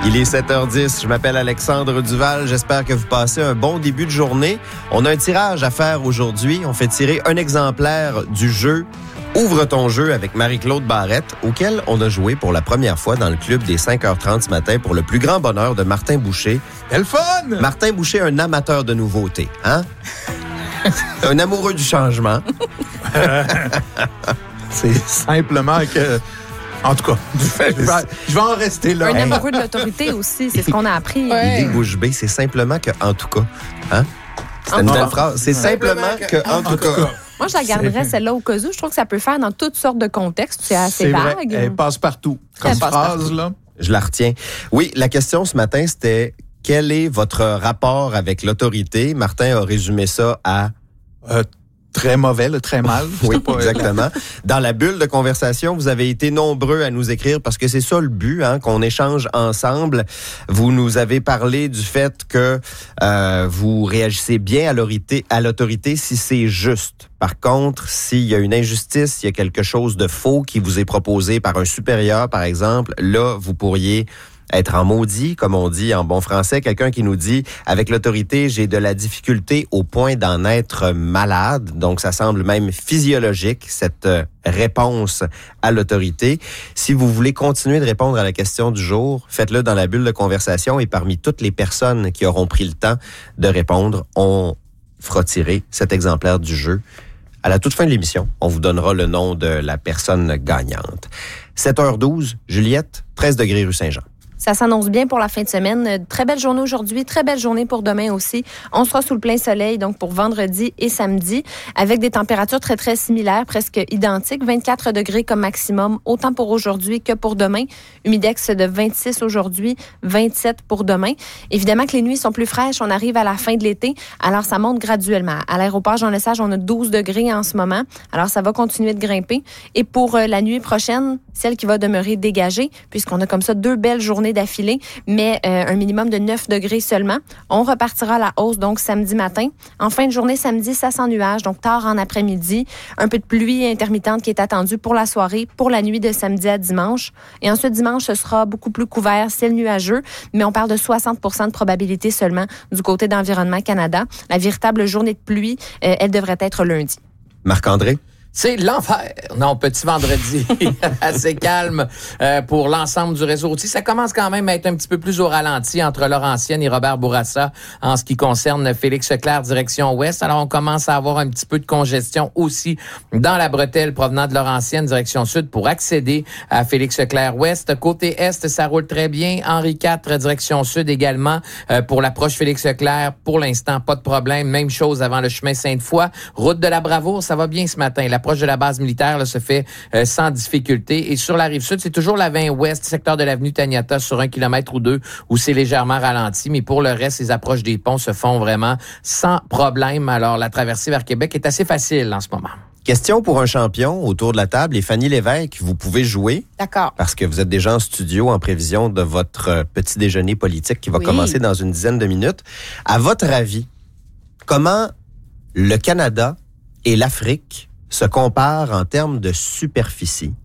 Il est 7h10, je m'appelle Alexandre Duval, j'espère que vous passez un bon début de journée. On a un tirage à faire aujourd'hui, on fait tirer un exemplaire du jeu Ouvre ton jeu avec Marie-Claude Barrette, auquel on a joué pour la première fois dans le club des 5h30 ce matin pour le plus grand bonheur de Martin Boucher. Quel fun! Martin Boucher, un amateur de nouveautés, hein? Un amoureux du changement. C'est simplement que... En tout cas, je vais en rester là. Un amoureux de l'autorité aussi, c'est ce qu'on a appris. Ouais. L'idée bouche bée, c'est simplement que en tout cas. Hein? C'est une belle phrase. C'est simplement que en tout cas. Moi, je la garderais celle-là au cas où. Je trouve que ça peut faire dans toutes sortes de contextes. C'est assez vague. Vrai. Elle passe partout. Comme phrase, là. Je la retiens. Oui, la question ce matin, c'était quel est votre rapport avec l'autorité? Martin a résumé ça à... Très mauvais, là, très mal. Oui, exactement. Dans la bulle de conversation, vous avez été nombreux à nous écrire parce que c'est ça le but, hein, qu'on échange ensemble. Vous nous avez parlé du fait que vous réagissez bien à l'autorité si c'est juste. Par contre, s'il y a une injustice, s'il y a quelque chose de faux qui vous est proposé par un supérieur, par exemple, là, vous pourriez être en maudit, comme on dit en bon français. Quelqu'un qui nous dit, avec l'autorité, j'ai de la difficulté au point d'en être malade. Donc, ça semble même physiologique, cette réponse à l'autorité. Si vous voulez continuer de répondre à la question du jour, faites-le dans la bulle de conversation et parmi toutes les personnes qui auront pris le temps de répondre, on fera tirer cet exemplaire du jeu. À la toute fin de l'émission, on vous donnera le nom de la personne gagnante. 7h12, Juliette, 13 degrés rue Saint-Jean. Ça s'annonce bien pour la fin de semaine. Très belle journée aujourd'hui, très belle journée pour demain aussi. On sera sous le plein soleil, donc pour vendredi et samedi, avec des températures très, très similaires, presque identiques. 24 degrés comme maximum, autant pour aujourd'hui que pour demain. Humidex de 26 aujourd'hui, 27 pour demain. Évidemment que les nuits sont plus fraîches. On arrive à la fin de l'été, alors ça monte graduellement. À l'aéroport Jean-Lesage, on a 12 degrés en ce moment, alors ça va continuer de grimper. Et pour la nuit prochaine, celle qui va demeurer dégagée, puisqu'on a comme ça 2 belles journées d'affilée, mais un minimum de 9 degrés seulement. On repartira à la hausse, donc, samedi matin. En fin de journée, samedi, ça sans nuage, donc tard en après-midi. Un peu de pluie intermittente qui est attendue pour la soirée, pour la nuit de samedi à dimanche. Et ensuite, dimanche, ce sera beaucoup plus couvert, ciel nuageux, mais on parle de 60% de probabilité seulement du côté d'Environnement Canada. La véritable journée de pluie, elle devrait être lundi. Marc-André? C'est l'enfer. Non, petit vendredi assez calme pour l'ensemble du réseau routier. Ça commence quand même à être un petit peu plus au ralenti entre Laurentienne et Robert Bourassa en ce qui concerne Félix Leclerc direction ouest. Alors, on commence à avoir un petit peu de congestion aussi dans la bretelle provenant de Laurentienne direction sud pour accéder à Félix Leclerc ouest. Côté est, ça roule très bien. Henri IV direction sud également pour l'approche Félix Leclerc. Pour l'instant, pas de problème. Même chose avant le chemin Sainte-Foy. Route de la Bravoure, ça va bien ce matin. L'approche de la base militaire là, se fait sans difficulté. Et sur la rive sud, c'est toujours la 20 ouest, secteur de l'avenue Taniata, sur 1 kilomètre ou 2, où c'est légèrement ralenti. Mais pour le reste, les approches des ponts se font vraiment sans problème. Alors, la traversée vers Québec est assez facile en ce moment. Question pour un champion autour de la table. Et Fanny Lévesque, vous pouvez jouer. D'accord. Parce que vous êtes déjà en studio en prévision de votre petit déjeuner politique qui va commencer dans une dizaine de minutes. À votre avis, comment le Canada et l'Afrique se comparent en termes de superficie